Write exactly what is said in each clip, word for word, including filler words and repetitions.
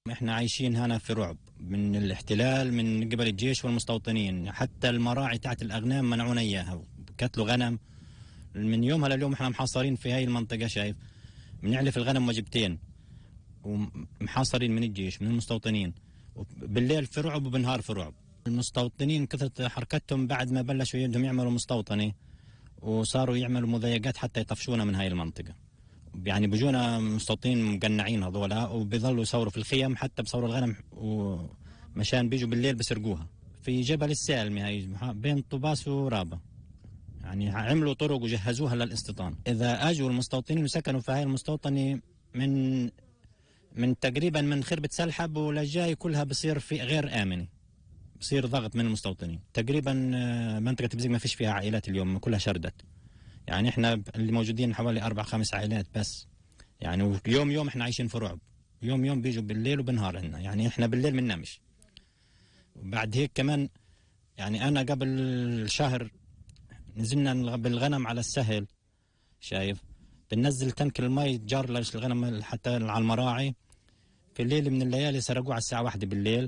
احنا عايشين هنا في رعب من الاحتلال من قبل الجيش والمستوطنين، حتى المراعي تاعت الاغنام منعونا اياها، قتلوا غنم. من يومها لليوم احنا محاصرين في هاي المنطقه، شايف بنعلف الغنم وجبتين ومحاصرين من الجيش من المستوطنين، بالليل في رعب وبالنهار في رعب. المستوطنين كثرت حركتهم بعد ما بلشوا يدهم يعملوا مستوطنه، وصاروا يعملوا مضايقات حتى يطفشونا من هاي المنطقه. يعني بيجونا مستوطنين مقنعين هذولا وبيظلوا يصوروا في الخيم، حتى بصوروا الغنم ومشان بيجوا بالليل بسرقوها. في جبل السالمي هاي بين طوباس ورابة، يعني عملوا طرق وجهزوها للاستيطان. اذا اجوا المستوطنين وسكنوا في هاي المستوطنه من من تقريبا من خربة سلحب ولجاي كلها بصير في غير امنه، بصير ضغط من المستوطنين. تقريبا منطقه بزيق ما فيش فيها عائلات اليوم، كلها شردت. يعني احنا اللي موجودين حوالي اربع خمس عائلات بس. يعني يوم يوم احنا عايشين في رعب، يوم يوم بيجوا بالليل وبالنهار عندنا. يعني احنا بالليل بننامش. وبعد هيك كمان، يعني انا قبل شهر نزلنا بالغنم على السهل، شايف بننزل تنك المي جار للغنم حتى على المراعي. في الليل من الليالي سرقوه على الساعه واحدة بالليل،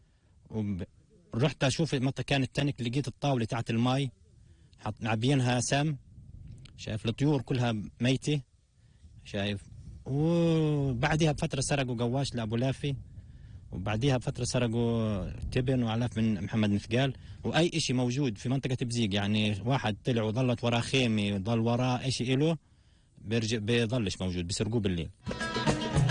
ورحت اشوف متى كان التنك، لقيت الطاوله تاعت المي حط عبينها سم، شايف الطيور كلها ميته، شايف. وبعدها بفتره سرقوا قواش لابو لافي، وبعديها بفتره سرقوا تبن وعلاف من محمد مثقال، واي شيء موجود في منطقه بزيق. يعني واحد طلع وظلت وراه خيمه، ضل وراه شيء له بيرجع بيضلش موجود، بيسرقوه بالليل.